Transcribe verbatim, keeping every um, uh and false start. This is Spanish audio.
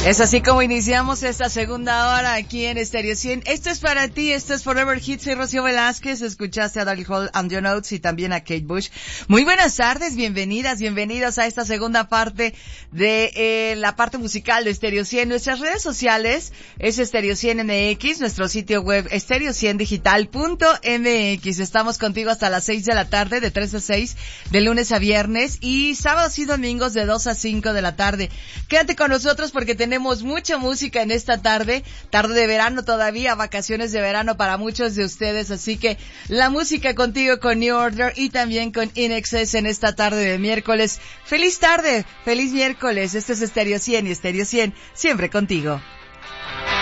Es así como iniciamos esta segunda hora aquí en Stereo cien. Esto es para ti, esto es Forever Hits. Soy Rocío Velázquez, escuchaste a Daryl Hall and John Oates y también a Kate Bush. Muy buenas tardes, bienvenidas, bienvenidos a esta segunda parte de eh, la parte musical de Stereo cien. Nuestras redes sociales es Stereo cien M X, nuestro sitio web stereo cien digital punto m x. Estamos contigo hasta las seis de la tarde, de tres a seis, de lunes a viernes, y sábados y domingos de dos a cinco de la tarde. Quédate con nosotros porque tenemos mucha música en esta tarde, tarde de verano todavía, vacaciones de verano para muchos de ustedes, así que la música contigo con New Order y también con In Excess en esta tarde de miércoles. ¡Feliz tarde! ¡Feliz miércoles! Este es Stereo cien y Stereo cien, siempre contigo.